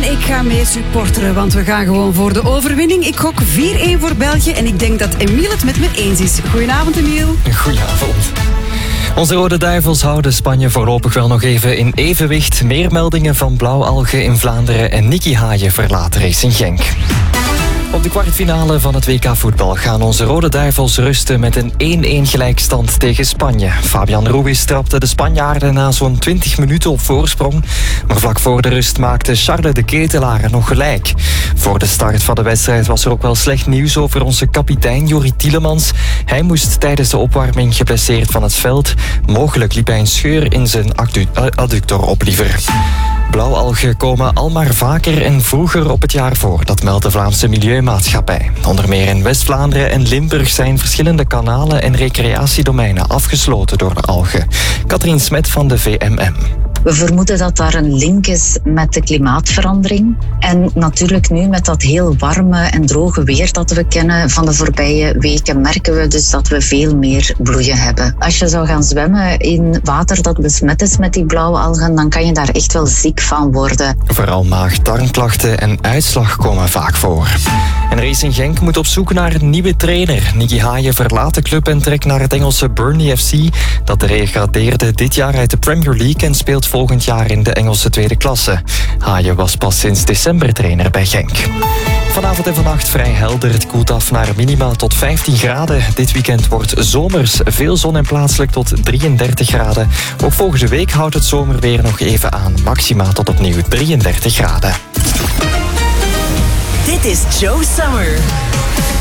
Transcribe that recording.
ik ga mee supporteren, want we gaan gewoon voor de overwinning. Ik gok 4-1 voor België en ik denk dat Emiel het met me eens is. Goedenavond, Emiel. Goedenavond. Onze Rode Duivels houden Spanje voorlopig wel nog even in evenwicht. Meer meldingen van blauwalgen in Vlaanderen en Nicky Haaien verlaat Racing Genk. Op de kwartfinale van het WK voetbal gaan onze Rode Duivels rusten met een 1-1 gelijkstand tegen Spanje. Fabian Ruiz trapte de Spanjaarden na zo'n 20 minuten op voorsprong. Maar vlak voor de rust maakte Charles de Ketelaar nog gelijk. Voor de start van de wedstrijd was er ook wel slecht nieuws over onze kapitein Juri Tielemans. Hij moest tijdens de opwarming geblesseerd van het veld. Mogelijk liep hij een scheur in zijn adductor op, liever. Blauwalgen komen al maar vaker en vroeger op het jaar voor. Dat meldt de Vlaamse Milieumaatschappij. Onder meer in West-Vlaanderen en Limburg zijn verschillende kanalen en recreatiedomeinen afgesloten door de algen. Katrien Smet van de VMM. We vermoeden dat daar een link is met de klimaatverandering. En natuurlijk nu met dat heel warme en droge weer dat we kennen van de voorbije weken, merken we dus dat we veel meer bloeien hebben. Als je zou gaan zwemmen in water dat besmet is met die blauwalgen, dan kan je daar echt wel ziek van worden. Vooral maag-darmklachten en uitslag komen vaak voor. En Racing Genk moet op zoek naar een nieuwe trainer. Nicky Haaien verlaat de club en trekt naar het Engelse Burnley FC. Dat degradeerde dit jaar uit de Premier League en speelt volgend jaar in de Engelse tweede klasse. Haaien was pas sinds december trainer bij Genk. Vanavond en vannacht vrij helder. Het koelt af naar minima tot 15 graden. Dit weekend wordt zomers. Veel zon en plaatselijk tot 33 graden. Ook volgende week houdt het zomerweer nog even aan. Maxima tot opnieuw 33 graden. Dit is Joe Summer.